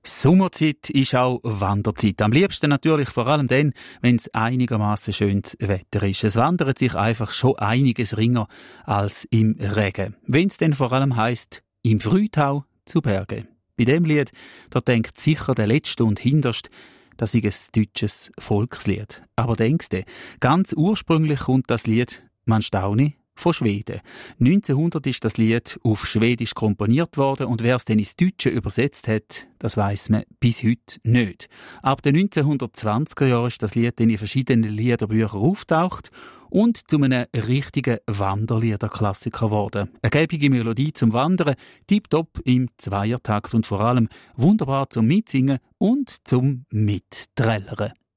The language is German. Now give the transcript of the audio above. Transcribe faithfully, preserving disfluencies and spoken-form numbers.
Sommerzeit ist auch Wanderzeit. Am liebsten natürlich vor allem dann, wenn es einigermaßen schönes Wetter ist. Es wandert sich einfach schon einiges ringer als im Regen. Wenn es dann vor allem heisst, im Frühtau zu Berge. Bei dem Lied, da denkt sicher der Letzte und Hinterste, das ist ein deutsches Volkslied. Aber denkst du, ganz ursprünglich kommt das Lied, man staune, von Schweden. neunzehnhundert ist das Lied auf Schwedisch komponiert worden und wer es dann ins Deutsche übersetzt hat, das weiss man bis heute nicht. Ab den neunzehnhundertzwanziger Jahren ist das Lied dann in verschiedenen Liederbüchern auftaucht und zu einem richtigen Wanderliederklassiker geworden. Eine gäbige Melodie zum Wandern, tipptopp im Zweiertakt und vor allem wunderbar zum Mitsingen und zum Mitträllern.